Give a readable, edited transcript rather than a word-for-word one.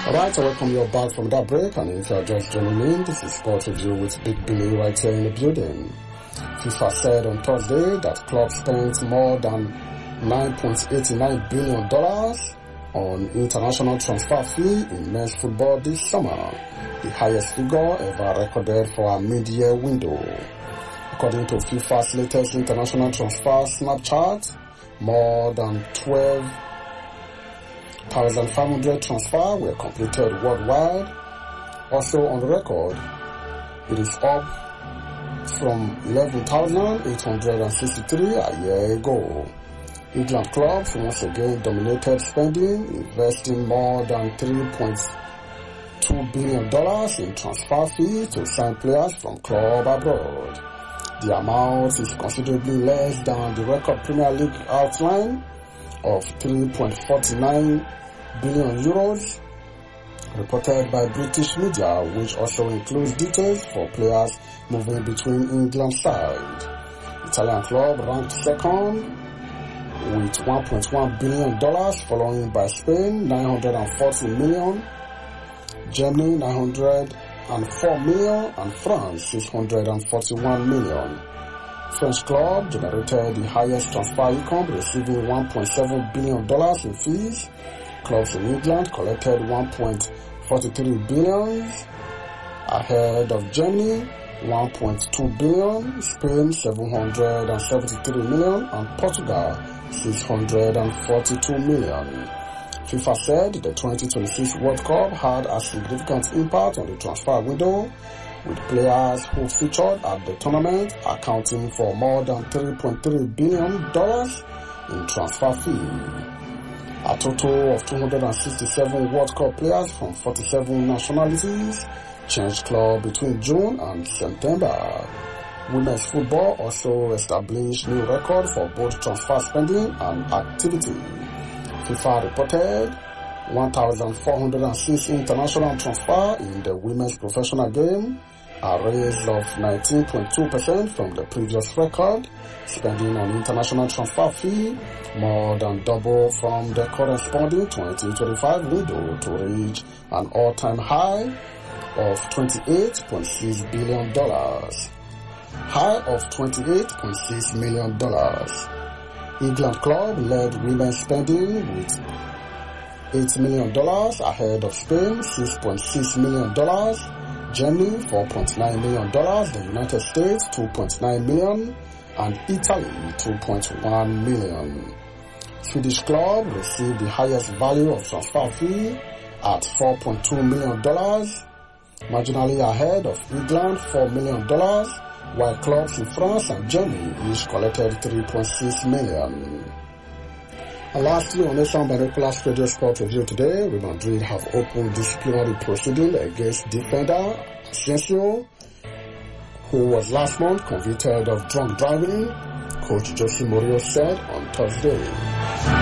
Alright, I welcome you back from that break, and if you are just joining in, this is Sport Review with Big Billy right here in the building. FIFA said on Thursday that club spent more than $9.89 billion on international transfer fee in men's football this summer, the highest figure ever recorded for a mid-year window. According to FIFA's latest international transfer snapshot, more than 12,500 transfers were completed worldwide. Also on record, it is up from 11,863 a year ago. England clubs once again dominated spending, investing more than $3.2 billion in transfer fees to sign players from clubs abroad. The amount is considerably less than the record Premier League outline of 3.49 billion euros, reported by British media, which also includes details for players moving between England sides. Italian club ranked second with $1.1 billion, following by Spain, $940 million, Germany, $904 million, and France, $641 million. French club generated the highest transfer income, receiving $1.7 billion in fees. Clubs in England collected $1.43 billion, ahead of Germany, $1.2 billion, Spain, $773 million, and Portugal, $642 million. FIFA said the 2026 World Cup had a significant impact on the transfer window, with players who featured at the tournament accounting for more than $3.3 billion in transfer fee. A total of 267 World Cup players from 47 nationalities changed club between June and September. Women's football also established new record for both transfer spending and activity. FIFA reported 1,406 international transfer in the women's professional game, a raise of 19.2% from the previous record. Spending on international transfer fee more than double from the corresponding 2025 window to reach an all-time high of $28.6 billion. High of $28.6 million. England club led women's spending with $8 million, ahead of Spain, $6.6 million, Germany, $4.9 million, the United States, $2.9 million, and Italy, $2.1 million. Swedish club received the highest value of transfer fee at $4.2 million, marginally ahead of England, $4 million, while clubs in France and Germany each collected $3.6 million. And lastly, on Nation Binoculars Radio Sport Review today, Real Madrid have opened disciplinary proceeding against defender Asensio, who was last month convicted of drunk driving, Coach Jose Mourinho said on Thursday.